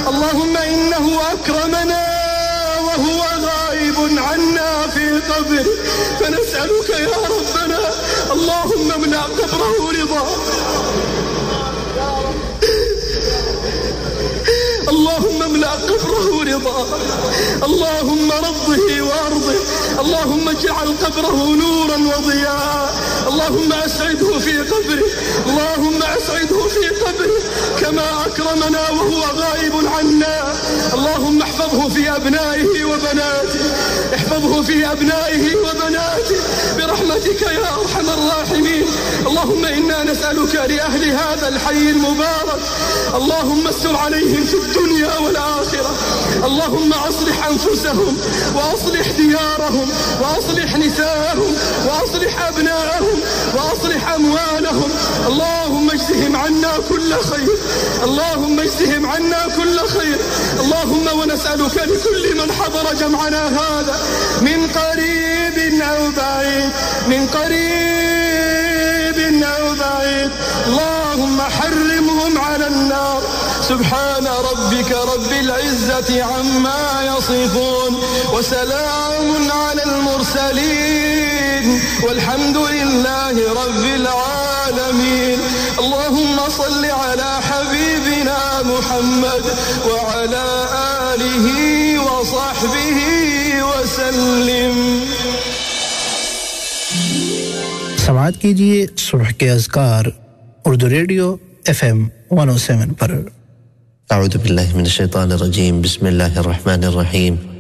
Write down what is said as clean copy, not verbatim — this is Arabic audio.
اللهم إنه أكرمنا وهو غائب عنا في قبره، فنسألك يا ربنا اللهم املأ قبره رضا، اللهم املأ قبره رضا، اللهم رضه وارضه، اللهم اجعل قبره نورا وضياء، اللهم اسعده في قبره، اللهم اسعده في قبره كما اكرمنا وهو غائب عنا. اللهم احفظه في ابنائه وبناته، احفظه في ابنائه وبناته برحمتك يا ارحم الراحمين. اللهم انا نسألك لأهل هذا الحي المبارك اللهم استر عليهم في الدنيا والآخرة، اللهم أصلح أنفسهم وأصلح ديارهم وأصلح نساءهم وأصلح أبناءهم وأصلح أموالهم، اللهم اجزهم عنا كل خير، اللهم اجزهم عنا كل خير. اللهم ونسألك لكل من حضر جمعنا هذا من قريب أو بعيد، من قريب أو بعيد، اللهم حرمهم على النار. سبحان ربك رب العزة عما يصفون، وسلام على المرسلين، والحمد لله رب العالمين. اللهم صل على حبيبنا محمد وعلى آله وصحبه وسلم. समाअत कीजिए सुबह के अज़कार उर्दू रेडियो FM 107 पर। أعوذ بالله من الشيطان الرجيم. بسم الله الرحمن الرحيم.